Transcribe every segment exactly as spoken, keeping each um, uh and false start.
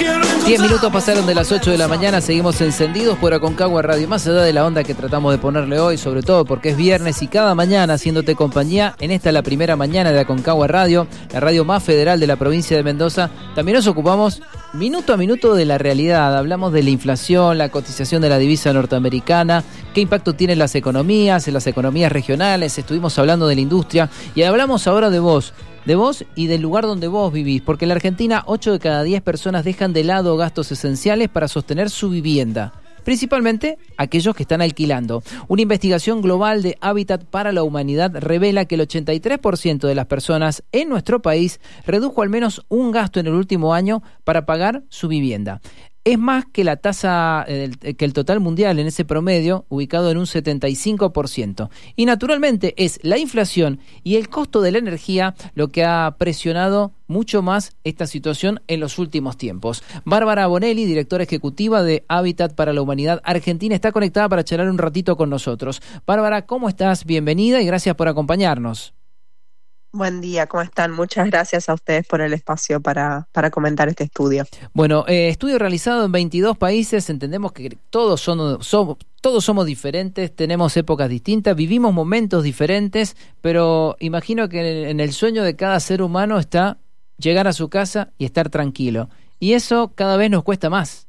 Diez minutos pasaron de las ocho de la mañana, seguimos encendidos por Aconcagua Radio, más allá de la onda que tratamos de ponerle hoy, sobre todo porque es viernes y cada mañana haciéndote compañía. En esta la primera mañana de Aconcagua Radio, la radio más federal de la provincia de Mendoza. También nos ocupamos minuto a minuto de la realidad, hablamos de la inflación, la cotización de la divisa norteamericana, qué impacto tienen las economías, en las economías regionales, estuvimos hablando de la industria y hablamos ahora de vos. De vos y del lugar donde vos vivís, porque en la Argentina ocho de cada diez personas dejan de lado gastos esenciales para sostener su vivienda, principalmente aquellos que están alquilando. Una investigación global de Hábitat para la Humanidad revela que el ochenta y tres por ciento de las personas en nuestro país redujo al menos un gasto en el último año para pagar su vivienda. Es más que la tasa, eh, que el total mundial en ese promedio, ubicado en un setenta y cinco por ciento. Y naturalmente es la inflación y el costo de la energía lo que ha presionado mucho más esta situación en los últimos tiempos. Bárbara Bonelli, directora ejecutiva de Hábitat para la Humanidad Argentina, está conectada para charlar un ratito con nosotros. Bárbara, ¿cómo estás? Bienvenida y gracias por acompañarnos. Buen día, ¿cómo están? Muchas gracias a ustedes por el espacio para, para comentar este estudio. Bueno, eh, estudio realizado en veintidós países, entendemos que todos, son, somos, todos somos diferentes, tenemos épocas distintas, vivimos momentos diferentes, pero imagino que en el sueño de cada ser humano está llegar a su casa y estar tranquilo. Y eso cada vez nos cuesta más.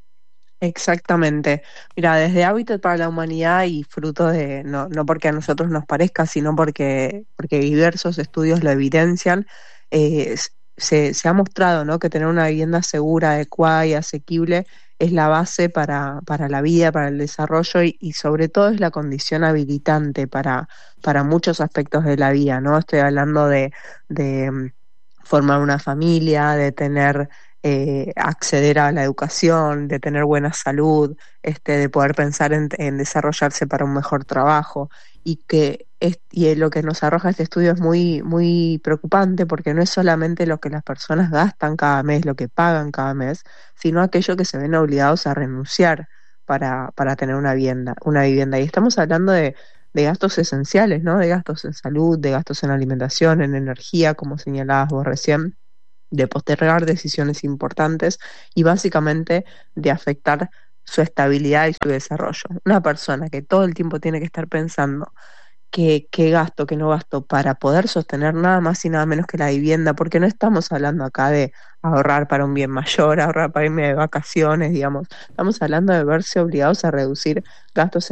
Exactamente. Mira, desde Hábitat para la Humanidad y fruto de, no, no porque a nosotros nos parezca, sino porque, porque diversos estudios lo evidencian, eh, se, se ha mostrado, ¿no?, que tener una vivienda segura, adecuada y asequible es la base para, para la vida, para el desarrollo y, y sobre todo es la condición habilitante para, para muchos aspectos de la vida, ¿no? Estoy hablando de, de formar una familia, de tener Eh, acceder a la educación, de tener buena salud, este, de poder pensar en, en desarrollarse para un mejor trabajo y que es, y lo que nos arroja este estudio es muy, muy preocupante porque no es solamente lo que las personas gastan cada mes, lo que pagan cada mes, sino aquello que se ven obligados a renunciar para, para tener una vivienda, una vivienda. Y estamos hablando de, de gastos esenciales, ¿no? De gastos en salud, de gastos en alimentación, en energía, como señalabas vos recién, de postergar decisiones importantes y básicamente de afectar su estabilidad y su desarrollo. Una persona que todo el tiempo tiene que estar pensando qué qué gasto, qué no gasto para poder sostener nada más y nada menos que la vivienda, porque no estamos hablando acá de ahorrar para un bien mayor, ahorrar para irme de vacaciones, digamos, estamos hablando de verse obligados a reducir gastos